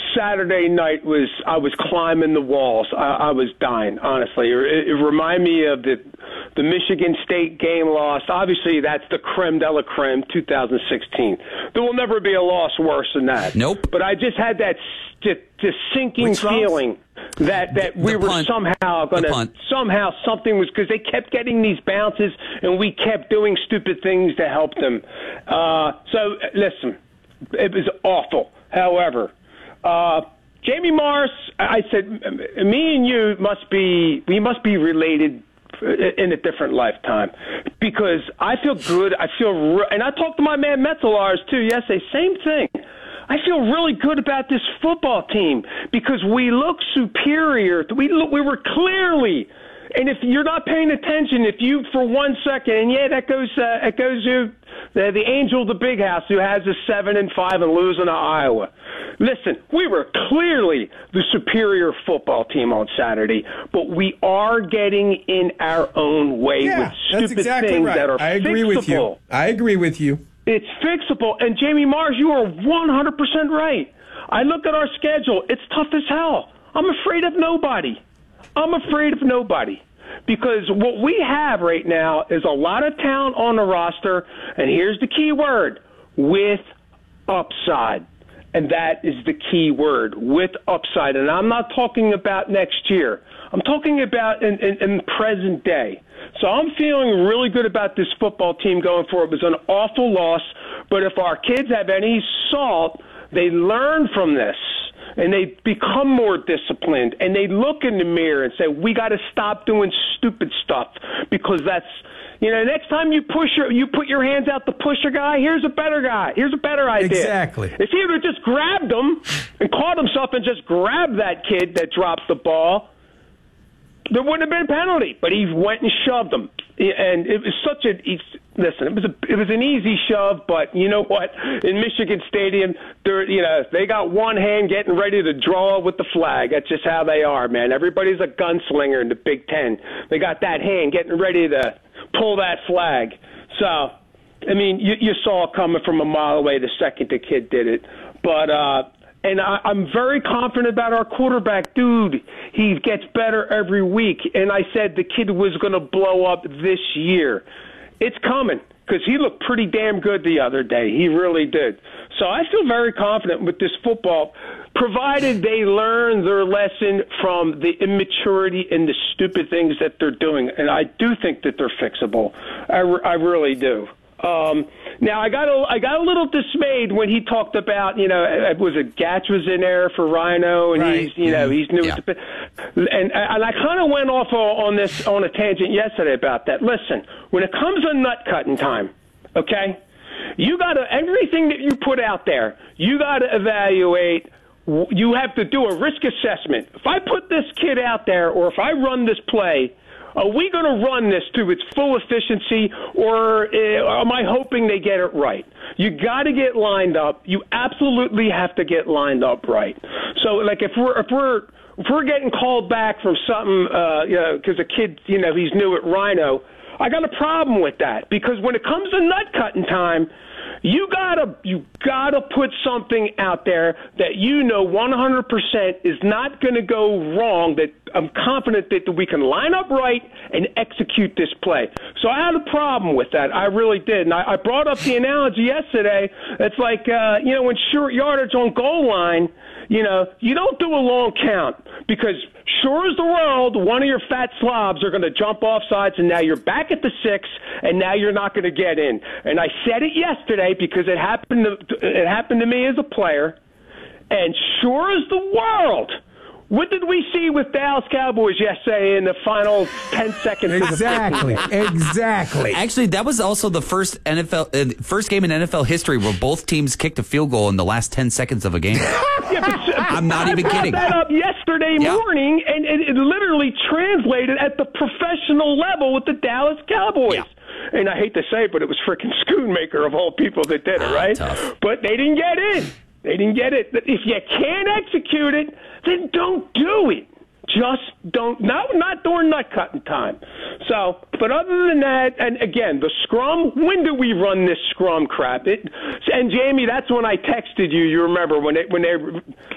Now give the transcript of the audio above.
Saturday night I was climbing the walls. I was dying, honestly. It reminded me of the Michigan State game loss. Obviously, that's the creme de la creme, 2016. There will never be a loss worse than that. Nope. But I just had that just sinking feeling that we were somehow going to something was, because they kept getting these bounces and we kept doing stupid things to help them. So listen, it was awful. However, Jamie Morris, I said, me and you must be related in a different lifetime, because I feel good. And I talked to my man Metzelaars too yesterday. Same thing. I feel really good about this football team because we look superior. We were clearly, and if you're not paying attention, if you for 1 second, and that goes to the angel of the big house who has a 7-5 and losing to Iowa. Listen, we were clearly the superior football team on Saturday, but we are getting in our own way with stupid things that are fixable. I agree with you. It's fixable. And Jamie Morris, you are 100% right. I look at our schedule. It's tough as hell. I'm afraid of nobody. Because what we have right now is a lot of talent on the roster, and here's the key word, with upside. And that is the key word, with upside. And I'm not talking about next year. I'm talking about in present day. So I'm feeling really good about this football team going forward. It was an awful loss, but if our kids have any salt, they learn from this. And they become more disciplined, and they look in the mirror and say, we got to stop doing stupid stuff, because that's, next time you put your hands out to push a guy, here's a better guy. Here's a better idea. Exactly. If he would have just grabbed him and caught himself and just grabbed that kid that dropped the ball, there wouldn't have been a penalty, but he went and shoved him. And it was it was an easy shove, but you know what? In Michigan Stadium, they got one hand getting ready to draw with the flag. That's just how they are, man. Everybody's a gunslinger in the Big Ten. They got that hand getting ready to pull that flag. So, I mean, you saw it coming from a mile away the second the kid did it. But and I'm very confident about our quarterback. Dude, he gets better every week. And I said the kid was going to blow up this year. It's coming, because he looked pretty damn good the other day. He really did. So I feel very confident with this football, provided they learn their lesson from the immaturity and the stupid things that they're doing. And I do think that they're fixable. I really do. Now I got a little dismayed when he talked about, was it Gatch was in there for Rhino, and right. he's new. Yeah. And I kind of went off on a tangent yesterday about that. Listen, when it comes to nut cutting time, okay, you got to, everything that you put out there, you got to evaluate. You have to do a risk assessment. If I put this kid out there, or if I run this play, are we going to run this to its full efficiency, or am I hoping they get it right? You got to get lined up. You absolutely have to get lined up right. So, like, if we're getting called back from something, because a kid, he's new at Rhino, I got a problem with that, because when it comes to nut cutting time, you gotta put something out there that 100% is not going to go wrong, that I'm confident that we can line up right and execute this play. So I had a problem with that. I really did. And I brought up the analogy yesterday. It's like, when short yardage on goal line, you don't do a long count, because sure as the world, one of your fat slobs are going to jump off sides, and now you're back at the 6, and now you're not going to get in. And I said it yesterday because it happened to me as a player, and sure as the world, what did we see with Dallas Cowboys yesterday in the final 10 seconds? Exactly. Actually, that was also the first game in NFL history where both teams kicked a field goal in the last 10 seconds of a game. I'm not even kidding. I brought that up yesterday morning, and it literally translated at the professional level with the Dallas Cowboys. Yeah. And I hate to say it, but it was frickin' Schoonmaker of all people that did it, right? Tough. But they didn't get in. They didn't get it. If you can't execute it, then don't do it. Just don't. Not during nut cutting time. So, but other than that, and again, the scrum. When do we run this scrum crap? And Jamie, that's when I texted you. You remember when they